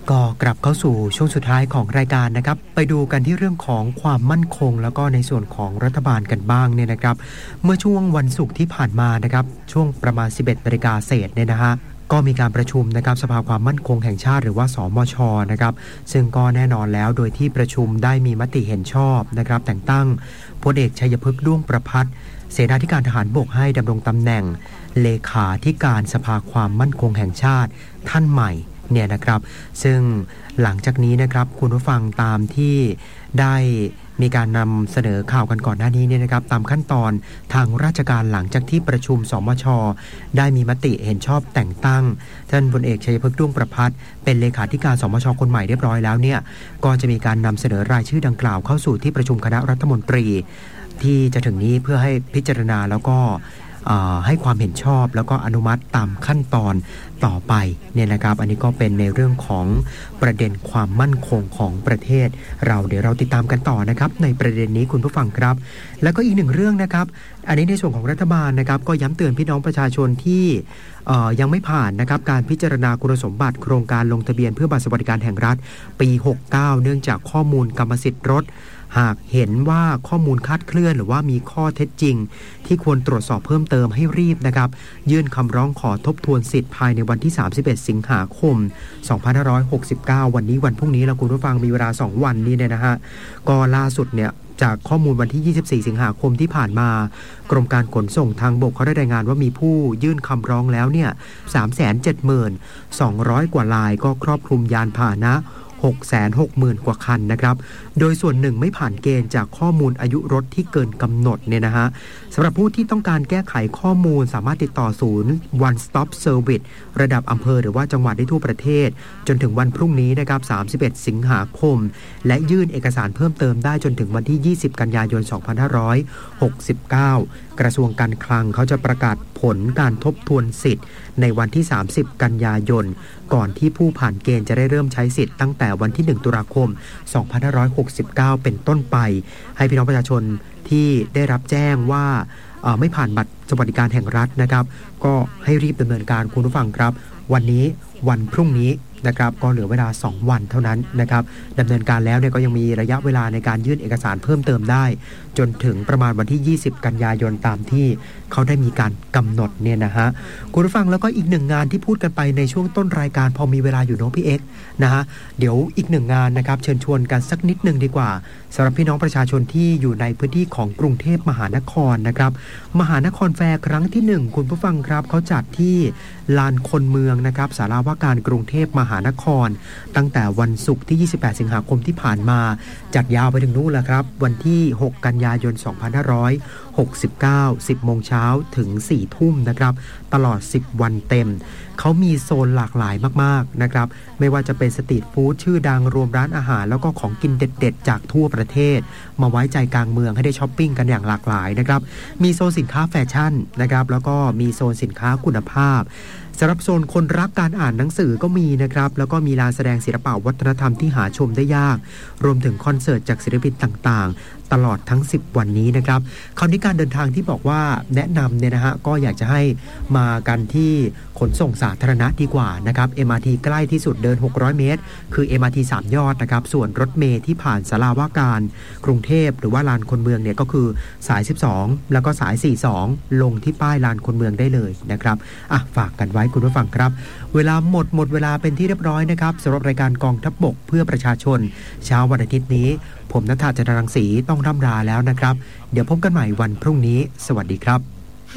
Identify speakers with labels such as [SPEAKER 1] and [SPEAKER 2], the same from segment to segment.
[SPEAKER 1] ก็กลับเข้าสู่ช่วงสุดท้ายของรายการนะครับไปดูกันที่เรื่องของความมั่นคงแล้วก็ในส่วนของรัฐบาลกันบ้างเนี่ยนะครับเมื่อช่วงวันศุกร์ที่ผ่านมานะครับช่วงประมาณ 11:00 นเศษเนี่ยนะฮะก็มีการประชุมนะครับสภาความมั่นคงแห่งชาติหรือว่าสมช.นะครับซึ่งก็แน่นอนแล้วโดยที่ประชุมได้มีมติเห็นชอบนะครับแต่งตั้งพลเอกชัยพฤกษ์ด้วงประภัตรเสนาธิการทหารบกให้ดำรงตำแหน่งเลขาธิการสภาความมั่นคงแห่งชาติท่านใหม่เนี่ยนะครับซึ่งหลังจากนี้นะครับคุณผู้ฟังตามที่ได้มีการนำเสนอข่าวกันก่อนหน้านี้เนี่ยนะครับตามขั้นตอนทางราชการหลังจากที่ประชุมสมช.ได้มีมติเห็นชอบแต่งตั้งท่านพลเอกชัยพฤกษ์ด้วงประภัตรเป็นเลขาธิการสมช.คนใหม่เรียบร้อยแล้วเนี่ยก็จะมีการนำเสนอรายชื่อดังกล่าวเข้าสู่ที่ประชุมคณะรัฐมนตรีที่จะถึงนี้เพื่อให้พิจารณาแล้วก็ให้ความเห็นชอบแล้วก็อนุมัติตามขั้นตอนต่อไปเนี่ยนะครับอันนี้ก็เป็นในเรื่องของประเด็นความมั่นคงของประเทศเดี๋ยวเราติดตามกันต่อนะครับในประเด็นนี้คุณผู้ฟังครับแล้วก็อีกหนึ่งเรื่องนะครับอันนี้ในส่วนของรัฐบาลนะครับก็ย้ำเตือนพี่น้องประชาชนที่ยังไม่ผ่านนะครับการพิจารณาคุณสมบัติโครงการลงทะเบียนเพื่อบัตรสวัสดิการแห่งรัฐปี69เนื่องจากข้อมูลกรรมสิทธิ์รถหากเห็นว่าข้อมูลคลาดเคลื่อนหรือว่ามีข้อเท็จจริงที่ควรตรวจสอบเพิ่มเติมให้รีบนะครับยื่นคำร้องขอทบทวนสิทธิ์ภายในวันที่31สิงหาคม2569วันนี้วันพรุ่งนี้เราคุณผู้ฟังมีเวลา2วันนี้เนี่ยนะฮะก็ล่าสุดเนี่ยจากข้อมูลวันที่24สิงหาคมที่ผ่านมากรมการขนส่งทางบกเขาได้รายงานว่ามีผู้ยื่นคำร้องแล้วเนี่ย 370,200 กว่ารายก็ครอบคลุมยานพาหนะ660,000 กว่าคันนะครับโดยส่วนหนึ่งไม่ผ่านเกณฑ์จากข้อมูลอายุรถที่เกินกำหนดเนี่ยนะฮะสำหรับผู้ที่ต้องการแก้ไขข้อมูลสามารถติดต่อศูนย์ One Stop Service ระดับอำเภอหรือว่าจังหวัดได้ทั่วประเทศจนถึงวันพรุ่งนี้นะครับ31สิงหาคมและยื่นเอกสารเพิ่มเติมได้จนถึงวันที่20กันยายน2569กระทรวงการคลังเขาจะประกาศผลการทบทวนสิทธิ์ในวันที่30กันยายนก่อนที่ผู้ผ่านเกณฑ์จะได้เริ่มใช้สิทธิ์ตั้งแต่วันที่1ตุลาคม2569เป็นต้นไปให้พี่น้องประชาชนที่ได้รับแจ้งว่าไม่ผ่านบัตรสวัสดิการแห่งรัฐนะครับก็ให้รีบดำเนินการคุณผู้ฟังครับวันนี้วันพรุ่งนี้นะครับก็เหลือเวลา2วันเท่านั้นนะครับดำเนินการแล้วเนี่ยก็ยังมีระยะเวลาในการยื่นเอกสารเพิ่มเติมได้จนถึงประมาณวันที่20กันยายนตามที่เขาได้มีการกำหนดเนี่ยนะฮะคุณผู้ฟังแล้วก็อีกหนึ่งงานที่พูดกันไปในช่วงต้นรายการพอมีเวลาอยู่เนาะพี่เอ็กซ์นะฮะเดี๋ยวอีกหนึ่งงานนะครับเชิญชวนกันสักนิดนึงดีกว่าสำหรับพี่น้องประชาชนที่อยู่ในพื้นที่ของกรุงเทพมหานครนะครับมหานครแฟร์ครั้งที่1คุณผู้ฟังครับเขาจัดที่ลานคนเมืองนะครับศาลาว่าการกรุงเทพมหานครตั้งแต่วันศุกร์ที่28สิงหาคมที่ผ่านมาจัดยาวไปถึงนู่นแหละครับวันที่6กันยายน2569 10 โมงเช้าถึง 4 ทุ่มนะครับตลอด10วันเต็มเขามีโซนหลากหลายมากๆนะครับไม่ว่าจะเป็นสตรีทฟู้ดชื่อดังรวมร้านอาหารแล้วก็ของกินเด็ดๆจากทั่วประเทศมาไว้ใจกลางเมืองให้ได้ช้อปปิ้งกันอย่างหลากหลายนะครับมีโซนสินค้าแฟชั่นนะครับแล้วก็มีโซนสินค้าคุณภาพสำหรับโซนคนรักการอ่านหนังสือก็มีนะครับแล้วก็มีลานแสดงศิลปะวัฒนธรรมที่หาชมได้ยากรวมถึงคอนเสิร์ตจากศิลปินต่างๆตลอดทั้ง10วันนี้นะครับคราวนี้การเดินทางที่บอกว่าแนะนำเนี่ยนะฮะก็อยากจะให้มากันที่ขนส่งสาธารณะดีกว่านะครับ MRT ใกล้ที่สุดเดิน600เมตรคือ MRT 3 ยอดนะครับส่วนรถเมล์ที่ผ่านศาลาว่าการกรุงเทพหรือว่าลานคนเมืองเนี่ยก็คือสาย12แล้วก็สาย42ลงที่ป้ายลานคนเมืองได้เลยนะครับฝากกันไว้คุณผู้ฟังครับเวลาหมดเวลาเป็นที่เรียบร้อยนะครับสำหรับรายการกองทัพบกเพื่อประชาชนเช้าวันอาทิตย์นี้ผมณัฐา จันทรังสีต้องร่ำลาแล้วนะครับเดี๋ยวพบกันใหม่วันพรุ่งนี้สวัสดีครับ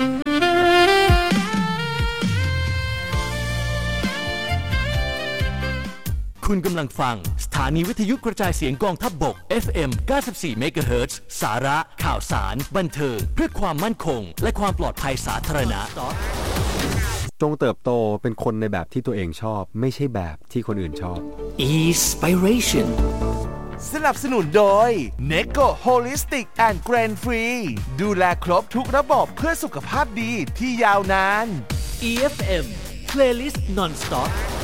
[SPEAKER 2] คุณกำลังฟังสถานีวิทยุกระจายเสียงกองทัพบก FM 94 MHz สาระข่าวสารบันเทิงเพื่อความมั่นคงและความปลอดภัยสาธารณะ
[SPEAKER 3] จงเติบโตเป็นคนในแบบที่ตัวเองชอบไม่ใช่แบบที่คนอื่นชอบ
[SPEAKER 2] Inspiration
[SPEAKER 4] สนับสนุนโดย Necco Holistic and Grain Free ดูแลครบทุกระบบเพื่อสุขภาพดีที่ยาวนาน
[SPEAKER 2] EFM Playlist Non-Stop